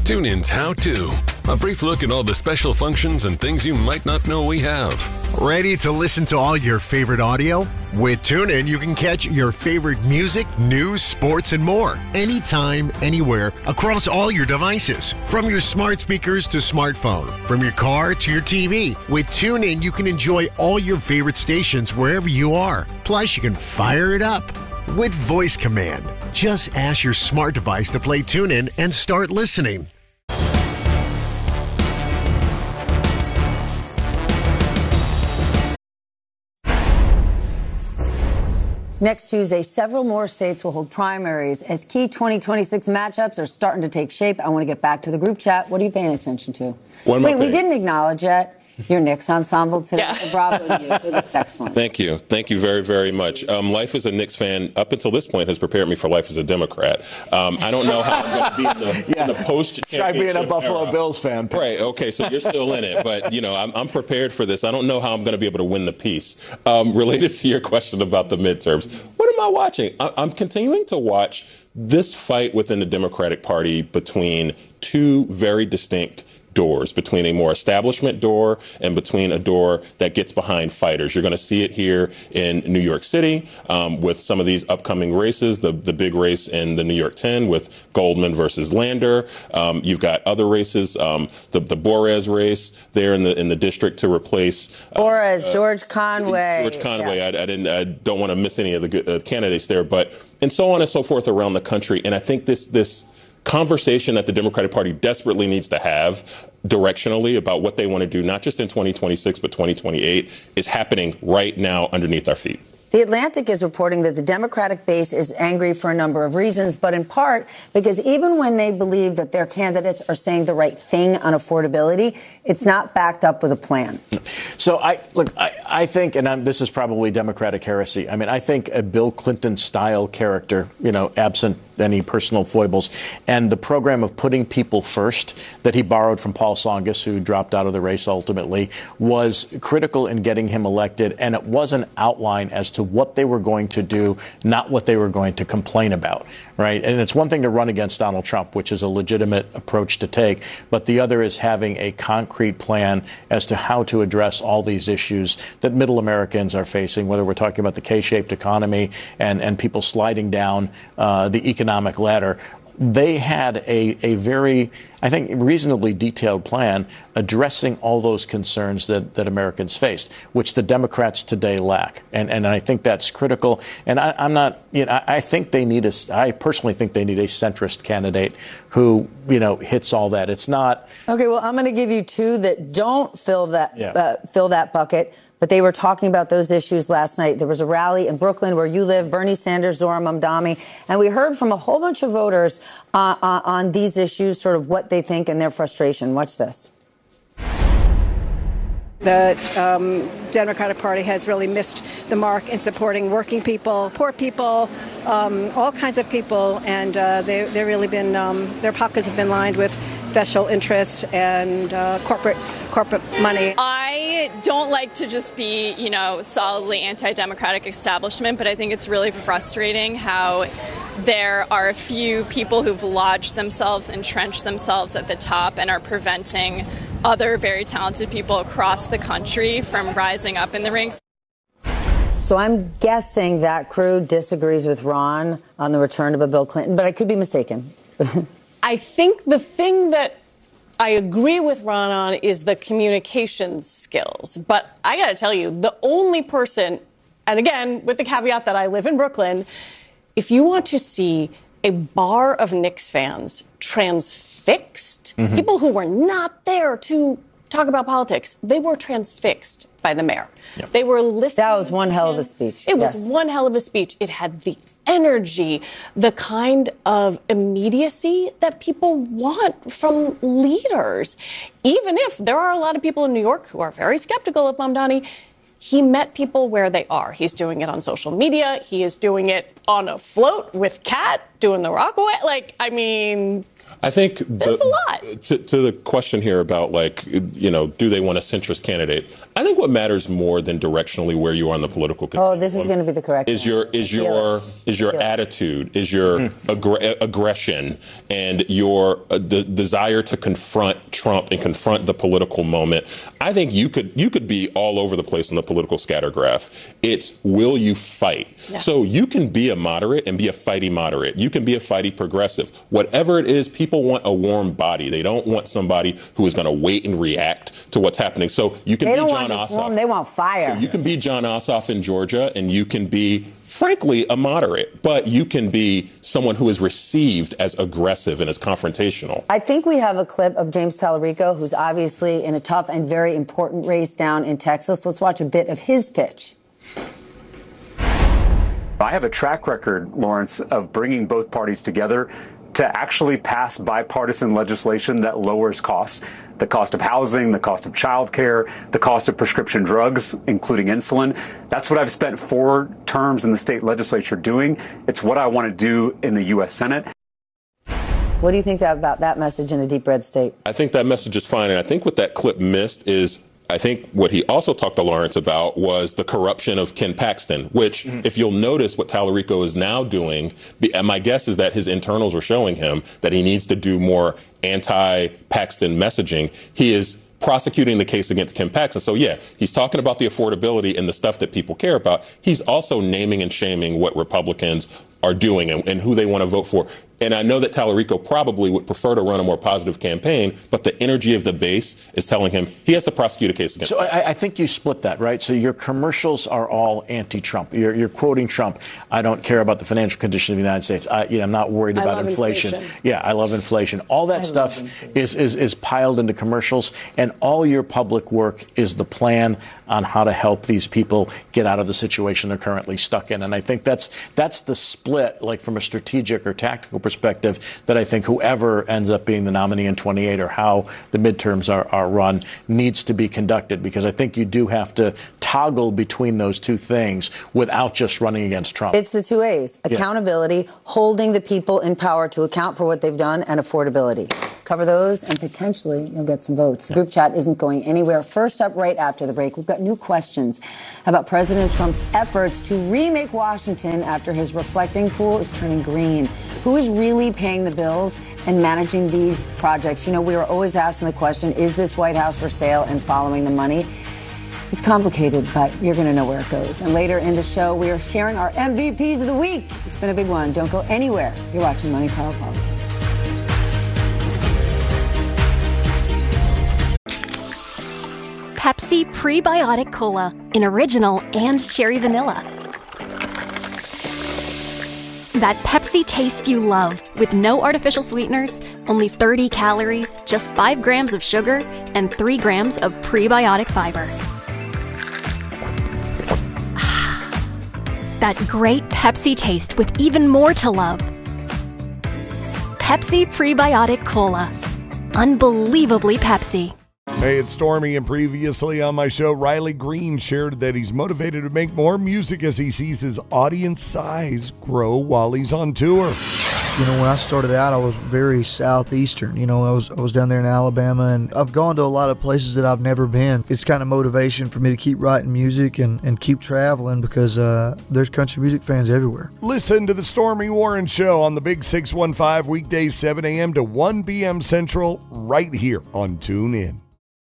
TuneIn's How To. A brief look at all the special functions and things you might not know we have. Ready to listen to all your favorite audio? With TuneIn, you can catch your favorite music, news, sports, and more. Anytime, anywhere, across all your devices. From your smart speakers to smartphone. From your car to your TV. With TuneIn, you can enjoy all your favorite stations wherever you are. Plus, you can fire it up with voice command. Just ask your smart device to play TuneIn and start listening. Next Tuesday, several more states will hold primaries as key 2026 matchups are starting to take shape. I want to get back to the group chat. What are you paying attention to? Wait, we didn't acknowledge yet your Knicks ensemble today. Yeah. Bravo to you. It looks excellent. Thank you. Thank you very, very much. Life as a Knicks fan, up until this point, has prepared me for life as a Democrat. I don't know how I'm going to be in the post-championship Try being a Buffalo era. Bills fan. Right. Okay. So you're still in it. But, I'm prepared for this. I don't know how I'm going to be able to win the piece. Related to your question about the midterms, what am I watching? I'm continuing to watch this fight within the Democratic Party between two very distinct doors, between a more establishment door and between a door that gets behind fighters. You're going to see it here in New York City with some of these upcoming races, the big race in the New York 10 with Goldman versus Lander. You've got other races, the Borez race there in the district to replace Borez, George Conway. George Conway. Yeah. I don't want to miss any of the good candidates there, but and so on and so forth around the country. And I think this conversation that the Democratic Party desperately needs to have directionally about what they want to do, not just in 2026, but 2028, is happening right now underneath our feet. The Atlantic is reporting that the Democratic base is angry for a number of reasons, but in part because even when they believe that their candidates are saying the right thing on affordability, it's not backed up with a plan. So I think, and this is probably Democratic heresy. I mean, I think a Bill Clinton style character, absent any personal foibles, and the program of putting people first that he borrowed from Paul Tsongas, who dropped out of the race ultimately, was critical in getting him elected. And it was an outline as to what they were going to do, not what they were going to complain about. Right. And it's one thing to run against Donald Trump, which is a legitimate approach to take. But the other is having a concrete plan as to how to address all these issues that middle Americans are facing, whether we're talking about the K-shaped economy and people sliding down the economic ladder. They had a very, I think, reasonably detailed plan addressing all those concerns that Americans faced, which the Democrats today lack. And I think that's critical. And I'm not, I think they need I personally think they need a centrist candidate who, hits all that. It's not. Okay, well, I'm going to give you two that don't fill that bucket. But they were talking about those issues last night. There was a rally in Brooklyn where you live, Bernie Sanders, Zora Mamdani. And we heard from a whole bunch of voters on these issues, sort of what they think and their frustration. Watch this. The Democratic Party has really missed the mark in supporting working people, poor people, all kinds of people. And they've really been, their pockets have been lined with special interest and corporate money. I don't like to just be, solidly anti-democratic establishment, but I think it's really frustrating how there are a few people who've lodged themselves, entrenched themselves at the top and are preventing other very talented people across the country from rising up in the ranks. So I'm guessing that crew disagrees with Ron on the return of a Bill Clinton, but I could be mistaken. I think the thing that I agree with Ron on is the communications skills. But I got to tell you, the only person, and again, with the caveat that I live in Brooklyn, if you want to see a bar of Knicks fans transfixed, people who were not there to talk about politics, they were transfixed by the mayor. Yep. They were listening. That was one hell of a speech. It was one hell of a speech. It had the energy, the kind of immediacy that people want from leaders. Even if there are a lot of people in New York who are very skeptical of Mamdani, he met people where they are. He's doing it on social media. He is doing it on a float with Kat, doing the Rockaway. I think that's a lot. To the question here about, like, do they want a centrist candidate? I think what matters more than directionally where you are on the political continuum. Oh, this is going to be the correct is your attitude, is your aggression, and your the desire to confront Trump and confront the political moment. I think you could be all over the place on the political scatter graph. It's will you fight? Yeah. So you can be a moderate and be a fighty moderate. You can be a fighty progressive. Whatever it is, people want a warm body. They don't want somebody who is going to wait and react to what's happening. So you can be Jon Ossoff. They want fire. So you can be Jon Ossoff in Georgia, and you can be, frankly, a moderate, but you can be someone who is received as aggressive and as confrontational. I think we have a clip of James Tallarico, who's obviously in a tough and very important race down in Texas. Let's watch a bit of his pitch. I have a track record, Lawrence, of bringing both parties together to actually pass bipartisan legislation that lowers costs. The cost of housing, the cost of childcare, the cost of prescription drugs, including insulin. That's what I've spent 4 terms in the state legislature doing. It's what I want to do in the U.S. Senate. What do you think about that message in a deep red state? I think that message is fine. And I think what that clip missed is, I think what he also talked to Lawrence about was the corruption of Ken Paxton, which, if you'll notice what Tallarico is now doing, and my guess is that his internals are showing him that he needs to do more anti-Paxton messaging. He is prosecuting the case against Ken Paxton. So, yeah, he's talking about the affordability and the stuff that people care about. He's also naming and shaming what Republicans are doing and who they want to vote for. And I know that Tallarico probably would prefer to run a more positive campaign, but the energy of the base is telling him he has to prosecute a case against him. So I think you split that, right? So your commercials are all anti-Trump. You're quoting Trump. I don't care about the financial condition of the United States. I'm not worried about inflation. Yeah, I love inflation. All that stuff is piled into commercials, and all your public work is the plan on how to help these people get out of the situation they're currently stuck in. And I think that's the split, like from a strategic or tactical perspective, that I think whoever ends up being the nominee in 28 or how the midterms are run needs to be conducted, because I think you do have to toggle between those two things without just running against Trump. It's the two A's. Accountability, holding the people in power to account for what they've done, and affordability. Cover those, and potentially you'll get some votes. The group chat isn't going anywhere. First up, right after the break, we've got new questions about President Trump's efforts to remake Washington after his reflecting pool is turning green. Who is really paying the bills and managing these projects? We were always asking the question, is this White House for sale, and following the money? It's complicated, but you're going to know where it goes. And later in the show, we are sharing our MVPs of the week. It's been a big one. Don't go anywhere. You're watching Money Power Politics. Pepsi Prebiotic Cola in original and cherry vanilla. That Pepsi taste you love, with no artificial sweeteners, only 30 calories, just 5 grams of sugar, and 3 grams of prebiotic fiber. That great Pepsi taste with even more to love. Pepsi Prebiotic Cola. Unbelievably Pepsi. Hey, it's Stormy, and previously on my show, Riley Green shared that he's motivated to make more music as he sees his audience size grow while he's on tour. When I started out, I was very southeastern. I was down there in Alabama, and I've gone to a lot of places that I've never been. It's kind of motivation for me to keep writing music and keep traveling, because there's country music fans everywhere. Listen to the Stormy Warren Show on the Big 615, weekdays 7 a.m. to 1 p.m. Central, right here on TuneIn.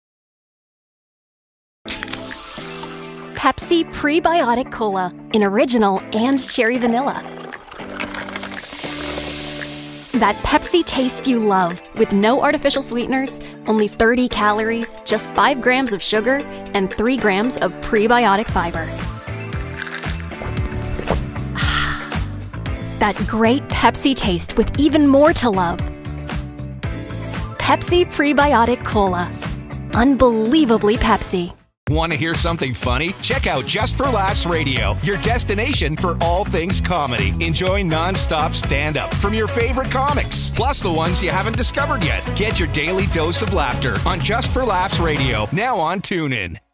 Pepsi Prebiotic Cola in original and cherry vanilla. That Pepsi taste you love, with no artificial sweeteners, only 30 calories, just 5 grams of sugar, and 3 grams of prebiotic fiber. That great Pepsi taste with even more to love. Pepsi Prebiotic Cola. Unbelievably Pepsi. Want to hear something funny? Check out Just for Laughs Radio, your destination for all things comedy. Enjoy non-stop stand-up from your favorite comics, plus the ones you haven't discovered yet. Get your daily dose of laughter on Just for Laughs Radio, now on TuneIn.